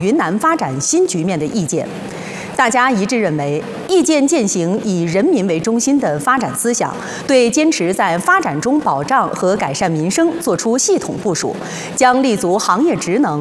云南发展新局面的意见。大家一致认为，意见践行以人民为中心的发展思想，对坚持在发展中保障和改善民生作出系统部署，将立足行业职能。